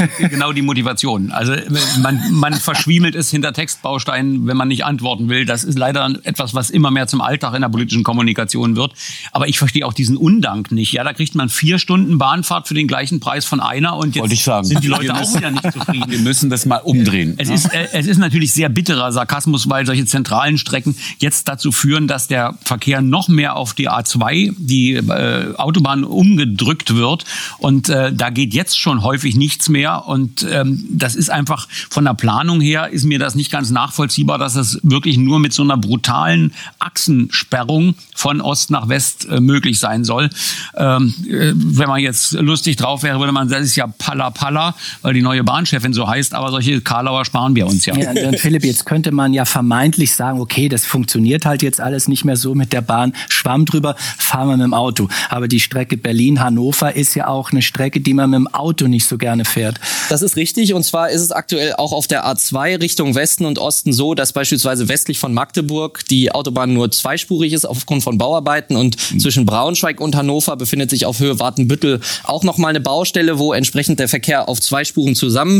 genau die Motivation. Also man verschwiemelt es hinter Textbausteinen, wenn man nicht antworten will. Das ist leider etwas, was immer mehr zum Alltag in der politischen Kommunikation wird. Aber ich verstehe auch diesen Undank nicht. Ja, da kriegt man 4 Stunden Bahnfahrt für den gleichen Preis von einer und jetzt sind die Leute auch wieder nicht zufrieden. Wir müssen das mal umdrehen. Es ist natürlich sehr bitterer Sarkasmus, weil solche zentralen Strecken jetzt dazu führen, dass der Verkehr noch mehr auf die A2, die Autobahn, umgedrückt wird. Und da geht jetzt schon häufig nichts mehr. Und das ist einfach von der Planung her, ist mir das nicht ganz nachvollziehbar, dass das wirklich nur mit so einer brutalen Achsensperrung von Ost nach West möglich sein soll. Wenn man jetzt lustig drauf wäre, würde man sagen, das ist ja Palla Palla, weil die neue Bahnchefin so heißt. Aber solche Karlauer sparen wir uns ja. Ja, und Philipp, jetzt könnte man ja vermeintlich sagen, okay, das funktioniert halt jetzt alles nicht mehr so mit der Bahn. Schwamm drüber, fahren wir mit dem Auto. Aber die Strecke Berlin-Hannover ist ja auch eine Strecke, die man mit dem Auto nicht so gerne fährt. Das ist richtig. Und zwar ist es aktuell auch auf der A2 Richtung Westen und Osten so, dass beispielsweise westlich von Magdeburg die Autobahn nur zweispurig ist aufgrund von Bauarbeiten. Und zwischen Braunschweig und Hannover befindet sich auf Höhe Wartenbüttel auch nochmal eine Baustelle, wo entsprechend der Verkehr auf 2 Spuren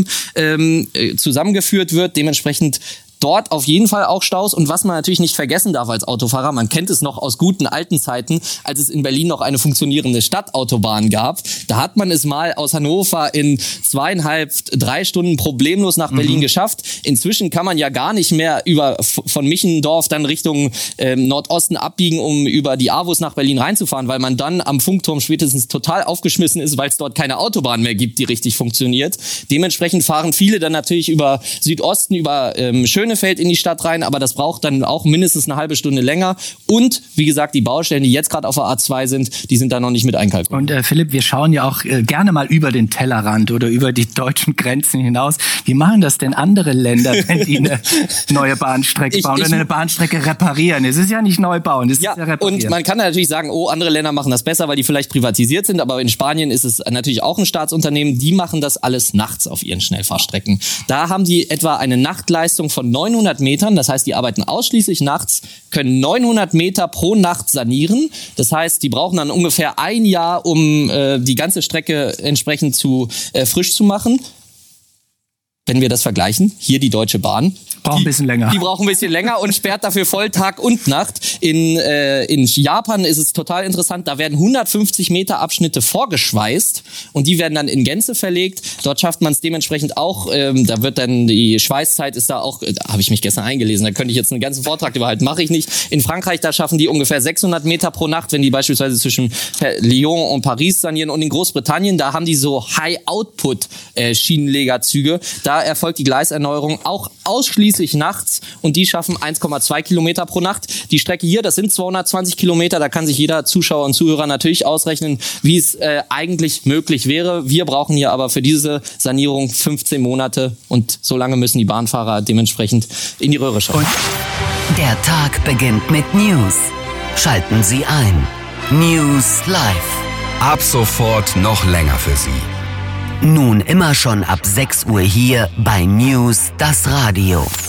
zusammengeführt wird. Dementsprechend dort auf jeden Fall auch Staus. Und was man natürlich nicht vergessen darf als Autofahrer, man kennt es noch aus guten alten Zeiten, als es in Berlin noch eine funktionierende Stadtautobahn gab. Da hat man es mal aus Hannover in 2,5, 3 Stunden problemlos nach Berlin geschafft. Inzwischen kann man ja gar nicht mehr von Michendorf dann Richtung Nordosten abbiegen, um über die AWUS nach Berlin reinzufahren, weil man dann am Funkturm spätestens total aufgeschmissen ist, weil es dort keine Autobahn mehr gibt, die richtig funktioniert. Dementsprechend fahren viele dann natürlich über Südosten, über Schönefeld in die Stadt rein, aber das braucht dann auch mindestens eine halbe Stunde länger. Und wie gesagt, die Baustellen, die jetzt gerade auf der A2 sind, die sind da noch nicht mit einkalkuliert. Und Philipp, wir schauen ja auch gerne mal über den Tellerrand oder über die deutschen Grenzen hinaus. Wie machen das denn andere Länder, wenn die eine neue Bahnstrecke bauen oder eine Bahnstrecke reparieren? Es ist ja nicht neu bauen, es ist ja reparieren. Und man kann natürlich sagen, andere Länder machen das besser, weil die vielleicht privatisiert sind, aber in Spanien ist es natürlich auch ein Staatsunternehmen, die machen das alles nachts auf ihren Schnellfahrstrecken. Da haben die etwa eine Nachtleistung von 900 Metern, das heißt, die arbeiten ausschließlich nachts, können 900 Meter pro Nacht sanieren. Das heißt, die brauchen dann ungefähr 1 Jahr, um die ganze Strecke entsprechend frisch zu machen. Wenn wir das vergleichen, hier die Deutsche Bahn. Braucht ein bisschen länger. Die brauchen ein bisschen länger und sperrt dafür voll Tag und Nacht. In Japan ist es total interessant, da werden 150 Meter Abschnitte vorgeschweißt und die werden dann in Gänze verlegt. Dort schafft man es dementsprechend auch, da wird dann die Schweißzeit ist da auch, habe ich mich gestern eingelesen, da könnte ich jetzt einen ganzen Vortrag drüber halten, mache ich nicht. In Frankreich, da schaffen die ungefähr 600 Meter pro Nacht, wenn die beispielsweise zwischen Lyon und Paris sanieren. Und in Großbritannien, da haben die so High-Output-Schienenlegerzüge. Da erfolgt die Gleiserneuerung auch ausschließlich nachts und die schaffen 1,2 Kilometer pro Nacht. Die Strecke hier, das sind 220 Kilometer, da kann sich jeder Zuschauer und Zuhörer natürlich ausrechnen, wie es eigentlich möglich wäre. Wir brauchen hier aber für diese Sanierung 15 Monate und so lange müssen die Bahnfahrer dementsprechend in die Röhre schauen. Der Tag beginnt mit News. Schalten Sie ein. News Live. Ab sofort noch länger für Sie. Nun immer schon ab 6 Uhr hier bei News, das Radio.